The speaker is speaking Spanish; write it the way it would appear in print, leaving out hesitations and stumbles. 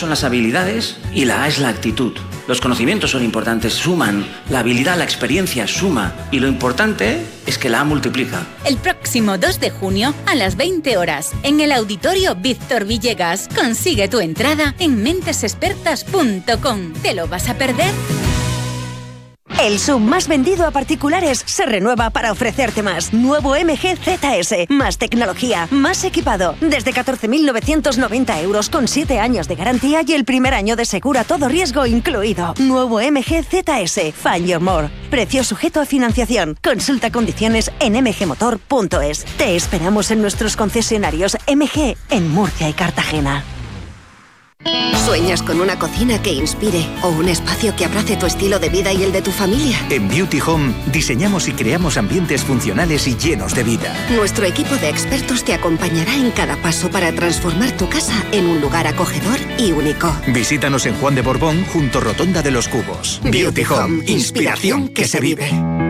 son las habilidades y la A es la actitud. Los conocimientos son importantes, suman. La habilidad, la experiencia suma. Y lo importante es que la A multiplica. El próximo 2 de junio a las 20 horas en el Auditorio Víctor Villegas. Consigue tu entrada en mentesexpertas.com. ¿Te lo vas a perder? El SUV más vendido a particulares se renueva para ofrecerte más. Nuevo MG ZS. Más tecnología, más equipado. Desde 14.990 euros con 7 años de garantía y el primer año de seguro a todo riesgo incluido. Nuevo MG ZS. Find your more. Precio sujeto a financiación. Consulta condiciones en mgmotor.es. Te esperamos en nuestros concesionarios MG en Murcia y Cartagena. ¿Sueñas con una cocina que inspire o un espacio que abrace tu estilo de vida y el de tu familia? En Beauty Home diseñamos y creamos ambientes funcionales y llenos de vida. Nuestro equipo de expertos te acompañará en cada paso para transformar tu casa en un lugar acogedor y único. Visítanos en Juan de Borbón, junto Rotonda de los Cubos. Beauty Home, inspiración que se vive.